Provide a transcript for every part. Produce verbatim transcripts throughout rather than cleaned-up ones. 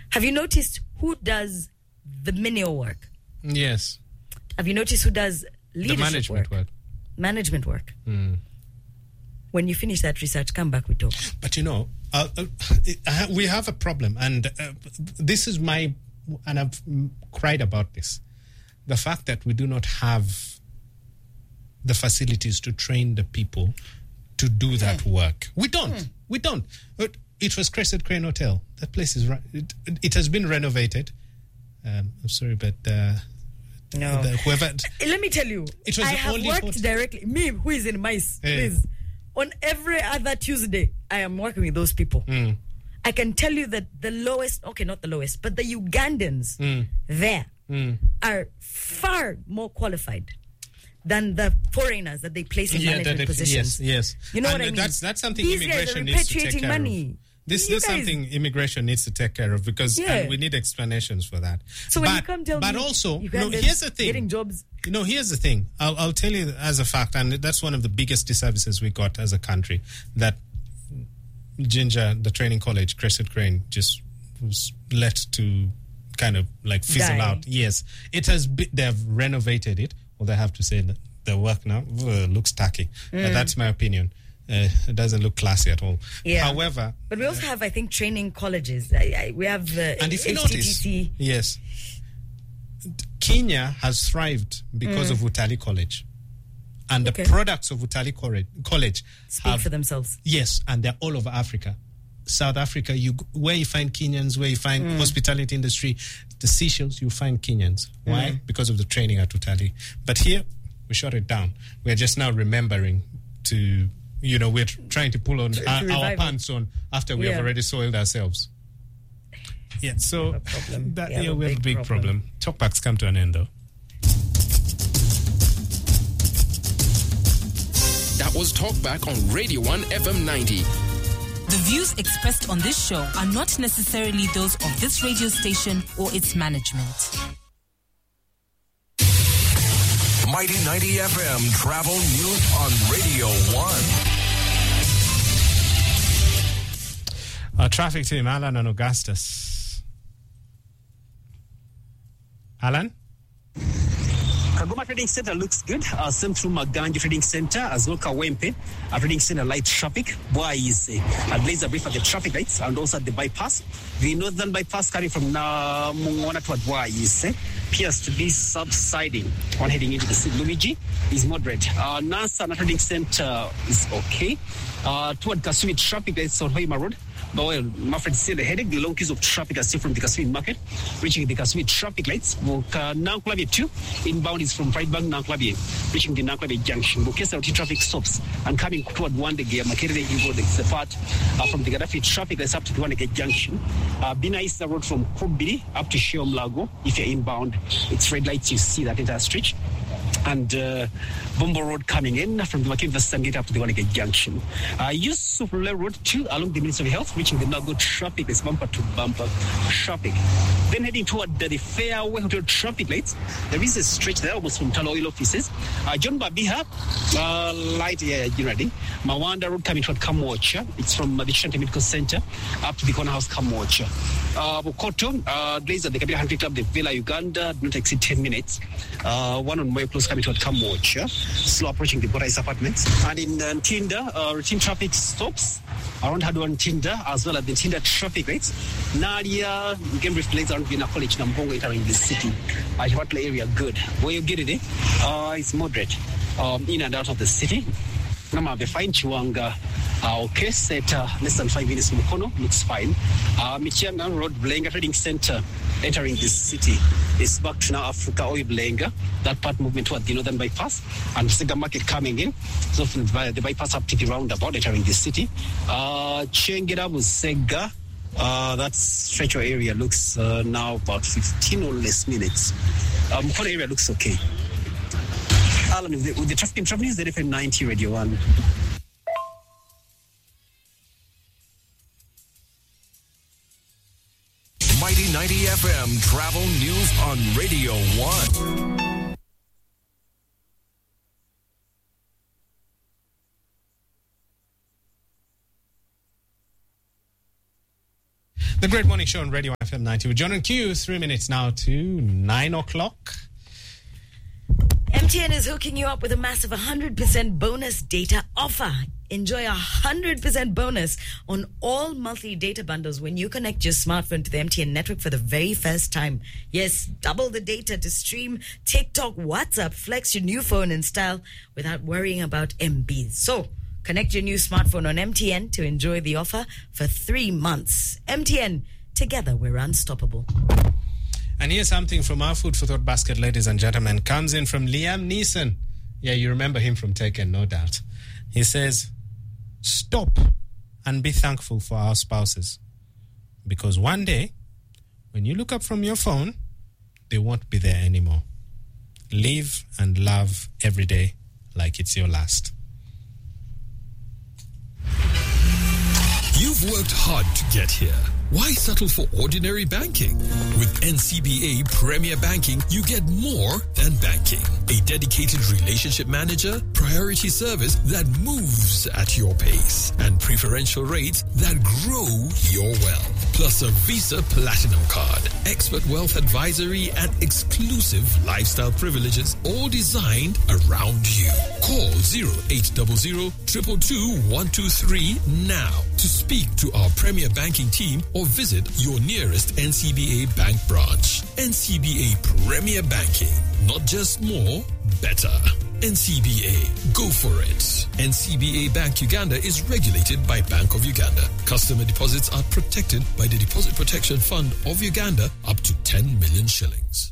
Have you noticed who does the menial work? Yes. Have you noticed who does leadership the management work? work? Management work. Mm. When you finish that research, come back, we talk. But you know, uh, uh, we have a problem, and uh, this is my, and I've cried about this, the fact that we do not have the facilities to train the people to do that mm. work. We don't. Mm. We don't. It was Crescent Crane Hotel. That place is right. It, it has been renovated. Um, I'm sorry, but uh, no. The, whoever. Let me tell you, it was I the have only worked hotel. directly. Me, who is in MICE, Hey. please. On every other Tuesday, I am working with those people. Mm. I can tell you that the lowest, okay, not the lowest, but the Ugandans mm. there mm. are far more qualified than the foreigners that they place in yeah, management that, positions. Yes, yes. You know and what I mean? That's, that's something These immigration guys are needs to take repatriating care money. of. This, You this is guys- something immigration needs to take care of because Yeah. and we need explanations for that. So but, when you come tell but me also, Ugandans no, here's the thing. getting jobs. You know, here's the thing. I'll, I'll tell you as a fact, and that's one of the biggest disservices we got as a country, that Ginger, the training college, Crescent Crane, just was let to kind of like fizzle Die. out. Yes, it has. Be, they have renovated it. Well, they have to say that the work now uh, looks tacky. Mm. But that's my opinion. Uh, it doesn't look classy at all. Yeah. However, But we also have, I think, training colleges. I, I, we have the and if you H T T C. notice, yes, Kenya has thrived because Mm. of Utali College, and Okay. the products of Utali College, college Speak have, for themselves. yes, and they're all over Africa. South Africa, you where you find Kenyans, where you find Mm. hospitality industry, the Seychelles, you find Kenyans. Why? Mm. Because of the training at Utali. But here, we shut it down. We're just now remembering to, you know, we're trying to pull on To- to our, our revive it. pants on after we Yeah. have already soiled ourselves. Yeah, so a problem. that, We have yeah, a we have a big big problem. problem. Talkbacks come to an end, though. That was Talkback on Radio one F M ninety. The views expressed on this show are not necessarily those of this radio station or its management. Mighty ninety F M travel news on Radio one. Our traffic team, Alan and Augustus. Alan? Kagoma Trading Center looks good. Uh, same through Maganji Trading Center as well Kawempe. Uh, Trading Center light traffic. Boy is uh, at least a brief at the traffic lights and also at the bypass. The northern bypass coming from now Mungona to Boy is uh, appears to be subsiding on heading into the city. Luigi is moderate. Uh, Nasa Trading Center is okay. Uh, toward Kasumi traffic lights on Hoima Road. But well, my friend said the headache, the long queues of traffic are still from the Kasumi market, reaching the Kasumi traffic lights. Buka Nanklabie two, inbound is from Pride Bank Nanklabie, reaching the Nanklabie junction. Bukesa Roti traffic stops and coming toward one the gear, Makerere Evo, the part uh, from the Gaddafi traffic lights up to the one junction. Uh, Bina East Road from Kubiri up to Shiom Lago. If you're inbound, it's red lights, you see that entire stretch. And uh, Bombo Road coming in from the Makiva Sangate up to the Wanege Junction. Uh, Yusuf Road two along the Ministry of Health, reaching the Nago traffic, is bumper to bumper traffic. Then heading toward the, the Fairway Hotel traffic lights, there is a stretch there almost from Talo Oil offices. Uh, John Babiha, uh, light, yeah, you ready? Mawanda Road coming toward Kamwocha. It's from uh, the Shanti Medical Center up to the Corner House Kamwocha. Uh, Bukoto, uh, Blaze at the Kabila Country Club, the Villa Uganda, do not exceed ten minutes. Uh, one on Moyo Close coming toward Kamwocha, slow approaching the Borais apartments. And in uh, Tinda, uh, routine traffic stops around Hadwan Tinda, as well as the Tinda traffic rates. Nadia, game reflects around Vina College, Nambongo entering the city. I what area good. Where you get it, eh? Uh, it's moderate um, in and out of the city. Nama the fine Chiwanga. Uh, okay, set uh, less than five minutes. Mukono looks fine. Uh, Michiana Road, Blenga Trading Center, entering this city is back to now Africa Oil Blenga. That part movement toward the northern bypass and Sega Market coming in. So from the, the bypass up to the roundabout, entering this city. Uh, Chengera Sega. Uh, that stretch of area looks uh, now about fifteen or less minutes. Um, Mukono area looks okay. Alan, with the, with the traffic and travel news, the F M ninety Radio one. Mighty ninety F M travel news on Radio one. The Great Morning Show on Radio F M ninety with John and Q. Three minutes now to nine o'clock. M T N is hooking you up with a massive one hundred percent bonus data offer. Enjoy a one hundred percent bonus on all monthly data bundles when you connect your smartphone to the M T N network for the very first time. Yes, double the data to stream TikTok, WhatsApp, flex your new phone in style without worrying about M Bs. So, connect your new smartphone on M T N to enjoy the offer for three months. M T N, together we're unstoppable. And here's something from our Food for Thought basket, ladies and gentlemen. Comes in from Liam Neeson. Yeah, you remember him from Taken, no doubt. He says, stop and be thankful for our spouses. Because one day, when you look up from your phone, they won't be there anymore. Live and love every day like it's your last. You've worked hard to get here. Why settle for ordinary banking? With N C B A Premier Banking, you get more than banking. A dedicated relationship manager, priority service that moves at your pace, and preferential rates that grow your wealth. Plus a Visa Platinum Card, expert wealth advisory, and exclusive lifestyle privileges, all designed around you. Call zero eight zero zero, two two two, one two three now to speak to our Premier Banking team or visit your nearest N C B A bank branch. N C B A Premier Banking. Not just more, better. N C B A. Go for it. N C B A Bank Uganda is regulated by Bank of Uganda. Customer deposits are protected by the Deposit Protection Fund of Uganda up to ten million shillings.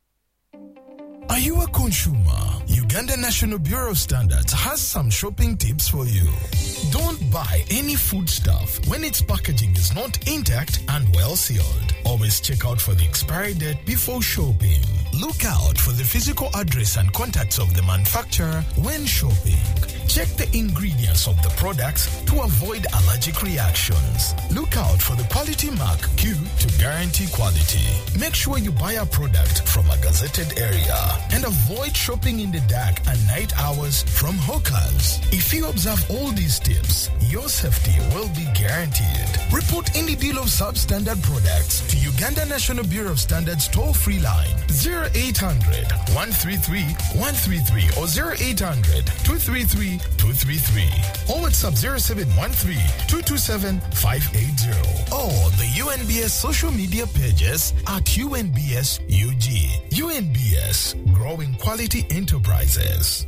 Are you a consumer? Uganda National Bureau of Standards has some shopping tips for you. Don't buy any foodstuff when its packaging is not intact and well sealed. Always check out for the expiry date before shopping. Look out for the physical address and contacts of the manufacturer when shopping. Check the ingredients of the products to avoid allergic reactions. Look out for the quality mark Q to guarantee quality. Make sure you buy a product from a gazetted area and avoid shopping in the dark and night hours from hawkers. If you observe all these tips, your safety will be guaranteed. Report any deal of substandard products to Uganda National Bureau of Standards toll-free line zero eight hundred, one three three, one three three or zero eight hundred, two three three, two three three or WhatsApp zero seven one three, two two seven, five eight zero or the U N B S social media pages at U N B S U G. U N B S, growing quality enterprises.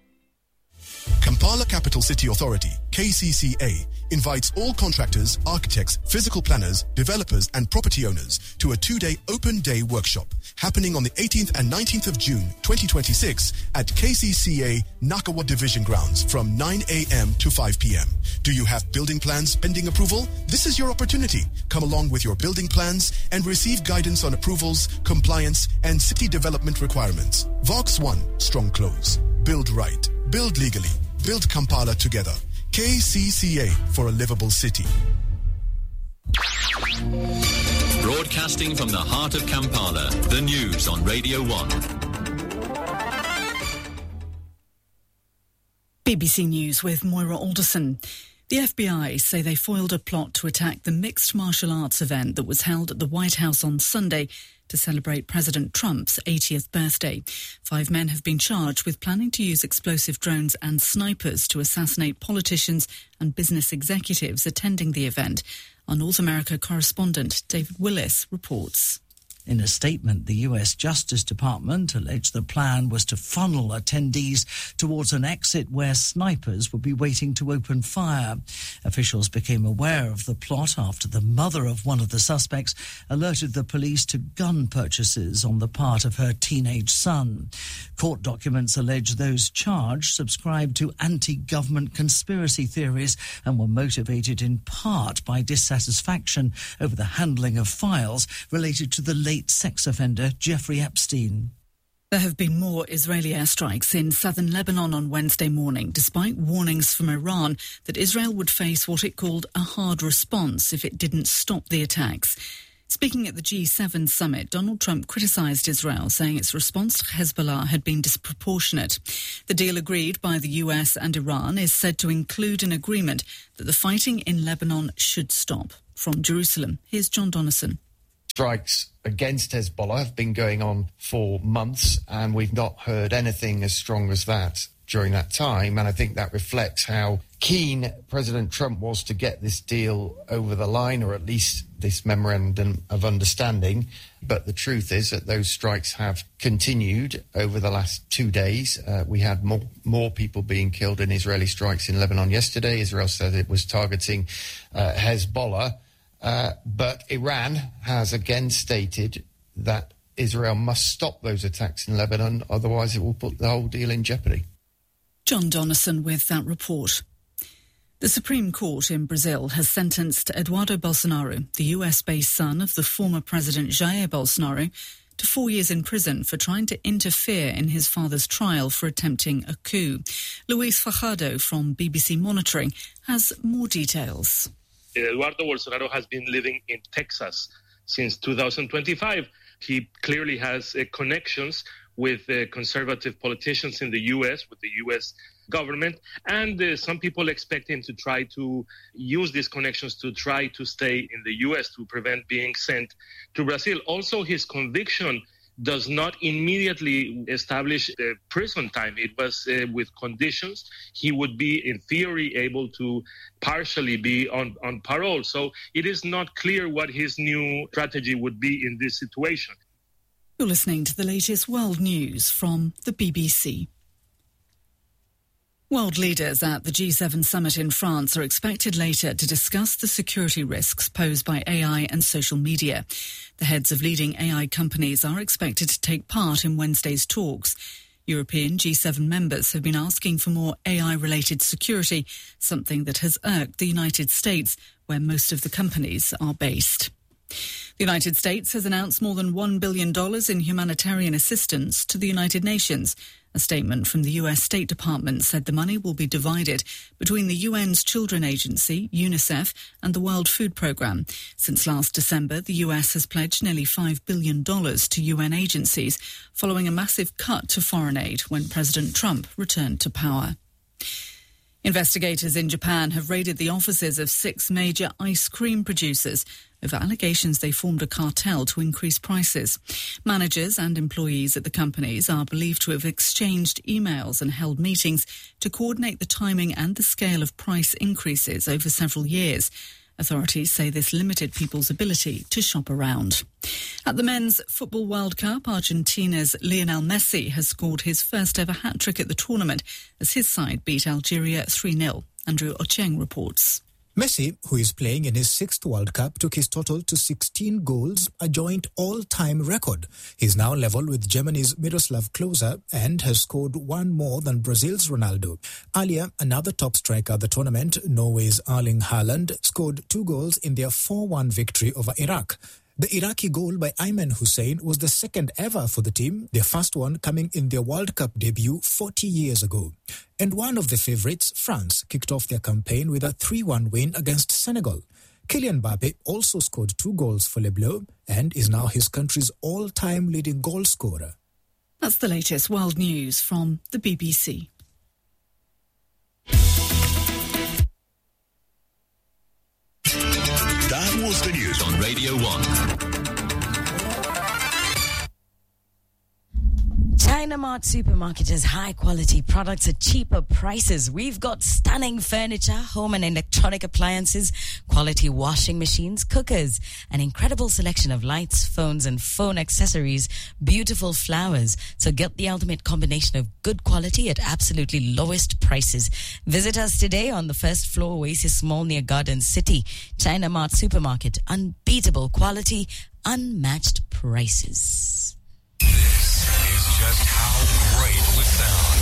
Kampala Capital City Authority, K C C A, invites all contractors, architects, physical planners, developers and property owners to a two-day open day workshop happening on the eighteenth and nineteenth of June twenty twenty-six at K C C A Nakawa Division Grounds from nine a.m. to five p.m. Do you have building plans pending approval? This is your opportunity. Come along with your building plans and receive guidance on approvals, compliance and city development requirements. Vox one, strong close. Build right. Build legally. Build Kampala together. K C C A for a livable city. Broadcasting from the heart of Kampala, the news on Radio one. B B C News with Moira Alderson. The F B I say they foiled a plot to attack the mixed martial arts event that was held at the White House on Sunday to celebrate President Trump's eightieth birthday. Five men have been charged with planning to use explosive drones and snipers to assassinate politicians and business executives attending the event. Our North America correspondent David Willis reports. In a statement, the U S Justice Department alleged the plan was to funnel attendees towards an exit where snipers would be waiting to open fire. Officials became aware of the plot after the mother of one of the suspects alerted the police to gun purchases on the part of her teenage son. Court documents allege those charged subscribed to anti-government conspiracy theories and were motivated in part by dissatisfaction over the handling of files related to the late sex offender Jeffrey Epstein. There have been more Israeli airstrikes in southern Lebanon on Wednesday morning, despite warnings from Iran that Israel would face what it called a hard response if it didn't stop the attacks. Speaking at the G seven summit, Donald Trump criticised Israel, saying its response to Hezbollah had been disproportionate. The deal agreed by the U S and Iran is said to include an agreement that the fighting in Lebanon should stop. From Jerusalem, here's John Donnison. Strikes against Hezbollah have been going on for months, and we've not heard anything as strong as that during that time. And I think that reflects how keen President Trump was to get this deal over the line, or at least this memorandum of understanding. But the truth is that those strikes have continued over the last two days. Uh, we had more, more people being killed in Israeli strikes in Lebanon yesterday. Israel said it was targeting uh, Hezbollah. Uh, but Iran has again stated that Israel must stop those attacks in Lebanon, otherwise it will put the whole deal in jeopardy. John Donnison with that report. The Supreme Court in Brazil has sentenced Eduardo Bolsonaro, the U S-based son of the former President Jair Bolsonaro, to four years in prison for trying to interfere in his father's trial for attempting a coup. Luis Fajardo from B B C Monitoring has more details. Eduardo Bolsonaro has been living in Texas since two thousand twenty-five. He clearly has uh, connections with uh, conservative politicians in the U S, with the U S government, and uh, some people expect him to try to use these connections to try to stay in the U S to prevent being sent to Brazil. Also, his conviction does not immediately establish uh, prison time. It was uh, with conditions. He would be, in theory, able to partially be on, on parole. So it is not clear what his new strategy would be in this situation. You're listening to the latest world news from the B B C. World leaders at the G seven summit in France are expected later to discuss the security risks posed by A I and social media. The heads of leading A I companies are expected to take part in Wednesday's talks. European G seven members have been asking for more A I-related security, something that has irked the United States, where most of the companies are based. The United States has announced more than one billion dollars in humanitarian assistance to the United Nations. A statement from the U S State Department said the money will be divided between the U N's Children Agency, UNICEF, and the World Food Programme. Since last December, the U S has pledged nearly five billion dollars to U N agencies, following a massive cut to foreign aid when President Trump returned to power. Investigators in Japan have raided the offices of six major ice cream producers over allegations they formed a cartel to increase prices. Managers and employees at the companies are believed to have exchanged emails and held meetings to coordinate the timing and the scale of price increases over several years. Authorities say this limited people's ability to shop around. At the Men's Football World Cup, Argentina's Lionel Messi has scored his first ever hat-trick at the tournament as his side beat Algeria three nil. Andrew Ocheng reports. Messi, who is playing in his sixth World Cup, took his total to sixteen goals, a joint all-time record. He's now level with Germany's Miroslav Klose and has scored one more than Brazil's Ronaldo. Earlier, another top striker of the tournament, Norway's Erling Haaland, scored two goals in their four one victory over Iraq. The Iraqi goal by Ayman Hussein was the second ever for the team, their first one coming in their World Cup debut forty years ago. And one of the favourites, France, kicked off their campaign with a three one win against Senegal. Kylian Mbappe also scored two goals for Les Bleus and is now his country's all-time leading goal scorer. That's the latest world news from the B B C. That was the news on Radio one. China Mart Supermarket has high-quality products at cheaper prices. We've got stunning furniture, home and electronic appliances, quality washing machines, cookers, an incredible selection of lights, phones, and phone accessories, beautiful flowers. So get the ultimate combination of good quality at absolutely lowest prices. Visit us today on the first floor, Oasis Mall near Garden City. China Mart Supermarket, unbeatable quality, unmatched prices. This is just how great we sound.